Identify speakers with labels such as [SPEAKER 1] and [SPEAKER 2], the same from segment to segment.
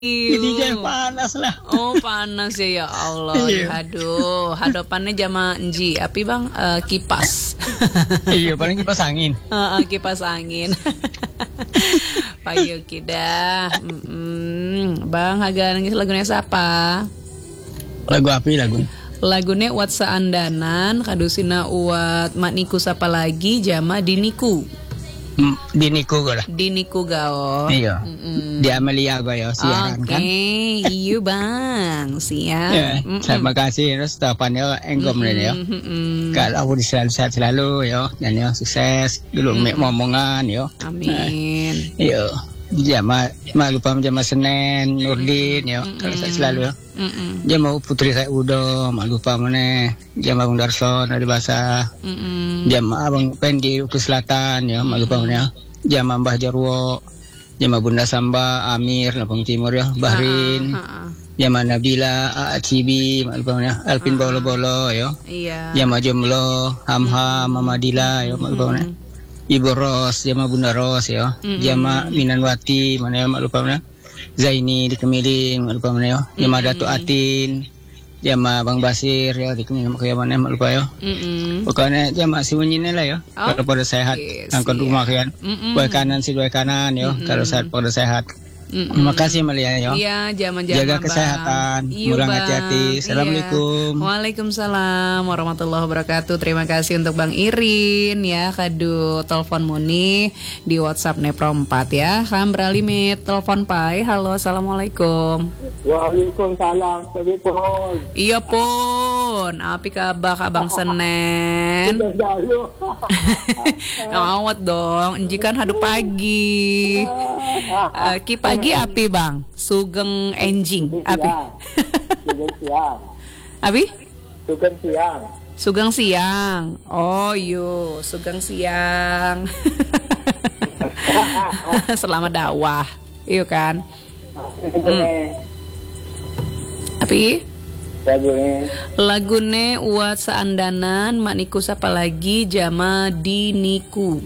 [SPEAKER 1] Jadi jangan panas lah.
[SPEAKER 2] Oh panas ya Allah. Aduh, hadapannya jama enji. Api bang kipas.
[SPEAKER 1] Iya paling kipas angin.
[SPEAKER 2] Kipas angin. Payu kita. Bang Haga nangis lagunya siapa?
[SPEAKER 1] Lagu api lagu.
[SPEAKER 2] Lagunya Wat Saandanan kadusina Wat Makniku sapa lagi jama diniku.
[SPEAKER 1] Diniku gue lah.
[SPEAKER 2] Diniku gao.
[SPEAKER 1] Iya. Di Amelia gue ya siaran kan.
[SPEAKER 2] Iya bang, siap.
[SPEAKER 1] Ya, terima kasih terus tapannya engkom ya. Kalau aku sehat selalu ya dan ya sukses dulu ngomongan ya.
[SPEAKER 2] Amin.
[SPEAKER 1] Iya. Jama lupa jama Senen Nurdin ya. Kalau saya selalu ya. Jama putri saya udah lupa mana. Jama Bung Darson dari bahasa. Jama Abang Pendi ke selatan ya lupa mana. Jama Mbah Jarwo. Jama Bunda Samba Amir Lampung Timur ya Bahrin. Jama Nabila Cibi lupa mana. Alpin Bolo-Bolo ya.
[SPEAKER 2] Iya.
[SPEAKER 1] Jama Jomlo Hamham Mama Dila ya lupa mana. Ibu Ros, jama Bunda Ros ya, jama Minanwati, mana ya lupa mana, Zaini di Kemiling, lupa mana ya, jama Datuk Atin, jama Bang Basir ya di Kemiling, kayak mana lupa ya, pokoknya jama si Munyine lah ya, kalau pada sehat, angkat rumah kan, dua kanan si dua kanan ya, kalau sehat pada sehat. Terima kasih Malia ya.
[SPEAKER 2] Iya, jaman-jaman
[SPEAKER 1] jaga kesehatan, murang hati-hati. Assalamualaikum.
[SPEAKER 2] Waalaikumsalam warahmatullahi wabarakatuh. Terima kasih untuk Bang Irin ya, kado telepon Muni di WhatsApp Nepro 4 ya. Kam limit telepon Pai. Halo, assalamualaikum.
[SPEAKER 3] Waalaikumsalam.
[SPEAKER 2] Iya pun. Api kabar Abang Senen. Awat dong. Enjikan hadu pagi. Ki pagi api bang, sugeng enjing api.
[SPEAKER 3] Sugeng siang.
[SPEAKER 2] Api?
[SPEAKER 3] Sugeng siang.
[SPEAKER 2] Sugeng siang. Oh yo, sugeng siang. Selamat dakwah, iya kan? Api? Lagune Wat Saandanan Makniku sapa lagi jama diniku.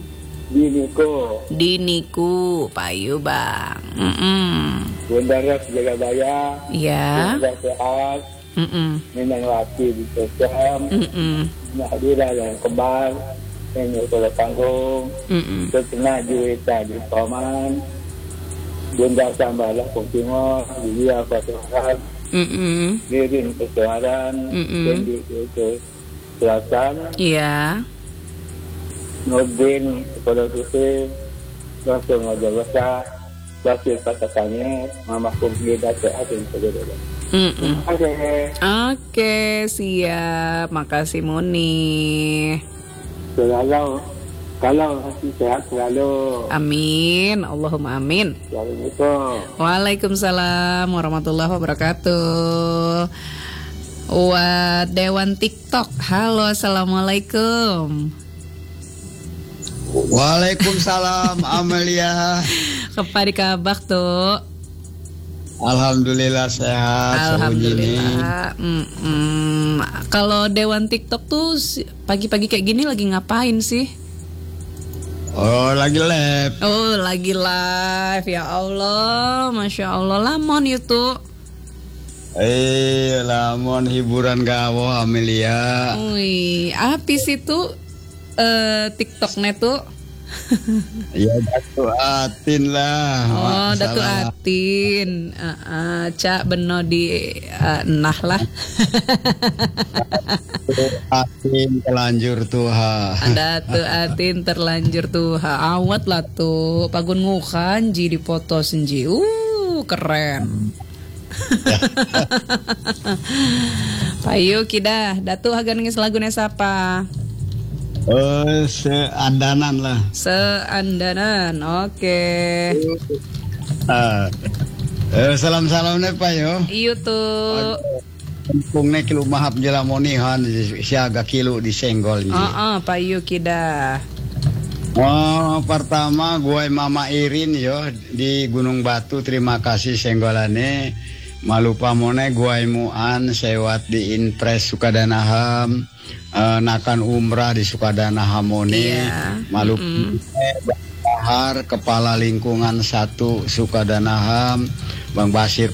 [SPEAKER 2] Diniku payu bang.
[SPEAKER 3] Bunda Ros Jagabaya.
[SPEAKER 2] Iya.
[SPEAKER 3] Bunda sehat. Minanwati di Sosam. Nahadira yang kembang. Ini Utara Panggung. Terkena Juwita di Paman. Bunda Sambala Pungtimor. Dia Fatuhan. Giring Kesuaran. Kendi ke Selatan.
[SPEAKER 2] Iya.
[SPEAKER 3] Nurdin kepada Susi, Rasul Majawasa, Rasul Katakannya, Mama Kumpi Dato' Atin Saudara.
[SPEAKER 2] Oke, siap. Makasih Muni.
[SPEAKER 3] Selalu, kalau masih sehat selalu.
[SPEAKER 2] Amin, Allahumma amin.
[SPEAKER 3] Assalamualaikum.
[SPEAKER 2] Waalaikumsalam warahmatullahi wabarakatuh. Wah, Dewan TikTok. Halo, assalamualaikum.
[SPEAKER 4] Waalaikumsalam Amelia.
[SPEAKER 2] Kepada kabar tuh.
[SPEAKER 4] Alhamdulillah sehat.
[SPEAKER 2] Alhamdulillah. Kalau Dewan TikTok tuh pagi-pagi kayak gini lagi ngapain sih?
[SPEAKER 4] Oh lagi live.
[SPEAKER 2] Oh lagi live ya Allah, masya Allah lamon itu.
[SPEAKER 4] Lamon hiburan gawo Amelia.
[SPEAKER 2] Wih, habis itu TikToknya tuh.
[SPEAKER 4] Ya Datu Atin lah.
[SPEAKER 2] Oh Datu Atin. Cak beno di nah lah.
[SPEAKER 4] Atin terlanjur Tuha.
[SPEAKER 2] Datu Atin terlanjur Tuha. Awat lah tuh. Pagun ngukan ji di foto senji. Keren. Payu kita Datu Haga nangis lagunya siapa?
[SPEAKER 4] Seandanan lah.
[SPEAKER 2] Seandanan, oke.
[SPEAKER 4] Salam-salam nih Pak yo.
[SPEAKER 2] Iyo tuh.
[SPEAKER 4] Pungnya kilo mahap jelamonihan siaga kilo di senggol ini.
[SPEAKER 2] Pak Yu kita.
[SPEAKER 4] Pertama gue Mama Irin yo di Gunung Batu, terima kasih senggolane. Malupa mone gue muan sewat di Inpres Sukadanaham. Nakan umrah di Sukadana Hamone, Maluku Bahar, Kepala Lingkungan 1 Sukadanaham, Bang Basir